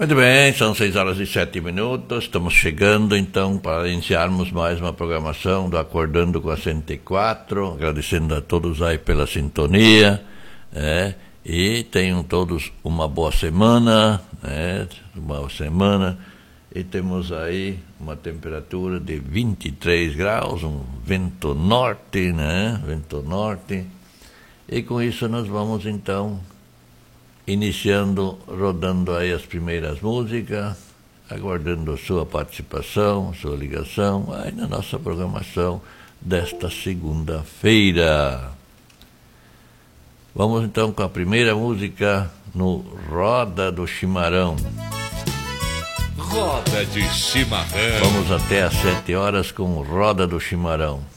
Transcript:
Muito bem, são 6h07, estamos chegando então para iniciarmos mais uma programação do Acordando com a 104, agradecendo a todos aí pela sintonia, e tenham todos uma boa semana, e temos aí uma temperatura de 23 graus, um vento norte, e com isso nós vamos então iniciando, rodando aí as primeiras músicas, aguardando sua participação, sua ligação, aí na nossa programação desta segunda-feira. Vamos então com a primeira música no Roda do Chimarrão. Roda de Chimarrão. Vamos até às 7 horas com Roda do Chimarrão.